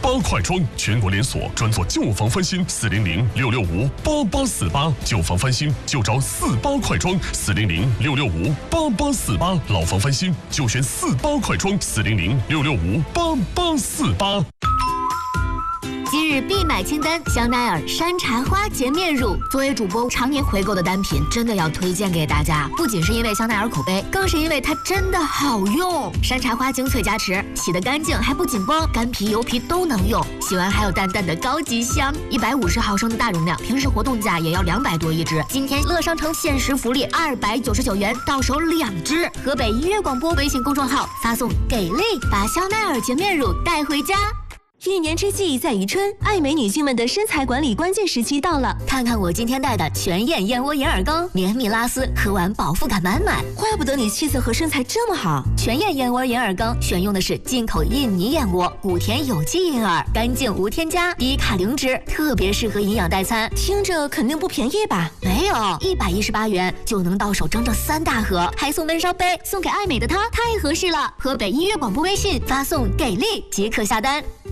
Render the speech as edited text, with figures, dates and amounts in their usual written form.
8块装，全国连锁，专做旧房翻新，400-665-8848，旧房翻新就找48块装，400-665-8848，老房翻新就选48块装，400-665-8848。 今日必买清单：香奈儿山茶花洁面乳。作为主播常年回购的单品，真的要推荐给大家。不仅是因为香奈儿口碑，更是因为它真的好用。山茶花精粹加持，洗得干净还不紧绷，干皮油皮都能用。洗完还有淡淡的高级香。150毫升的大容量，平时活动价也要200多一支。今天乐商城限时福利299元，到手2支。河北音乐广播微信公众号发送“给力”，把香奈儿洁面乳带回家。 一年之计在于春，爱美女性们的身材管理关键时期到了。 看看我今天带的全燕燕窝银耳羹，绵密拉丝，喝完饱腹感满满。 怪不得你气色和身材这么好。 全燕燕窝银耳羹选用的是进口印尼燕窝，谷田有机银耳，干净无添加，低卡零脂，特别适合营养代餐。 听着肯定不便宜吧？ 没有，118元就能到手整整3大盒，还送温烧杯，送给爱美的她，太合适了。河北音乐广播微信发送“给力”即可下单。